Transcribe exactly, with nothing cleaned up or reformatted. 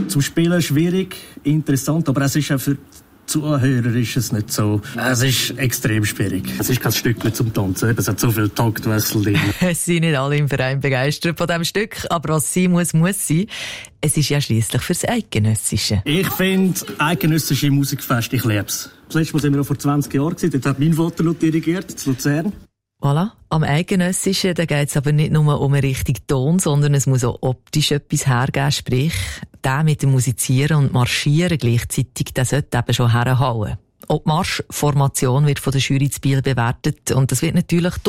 Zum Spielen schwierig, interessant, aber es ist auch für Zuhörer ist es nicht so. Es ist extrem schwierig. Es ist kein Stück zum Tanzen. Es hat so viel Taktwechsel drin. Es sind nicht alle im Verein begeistert von diesem Stück, aber was sein muss, muss sein. Es ist ja schliesslich fürs Eidgenössische. Ich finde eidgenössische Musikfest, ich liebe es. Das letzte Mal sind wir auch vor zwanzig Jahren gewesen. Dort hat mein Vater noch dirigiert, in Luzern. Voilà. Am Eidgenössischen, da geht es aber nicht nur um einen richtigen Ton, sondern es muss auch optisch etwas hergeben, sprich, der mit dem Musizieren und Marschieren gleichzeitig, der sollte eben schon herhauen. Auch die Marschformation wird von der Jury zu Biel bewertet und das wird natürlich